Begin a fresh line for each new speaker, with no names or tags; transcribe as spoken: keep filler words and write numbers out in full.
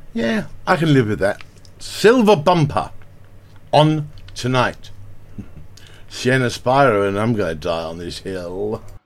Yeah, I can live with that. Silver Bumper on tonight. Sienna Spiro and I'm going to die on this hill.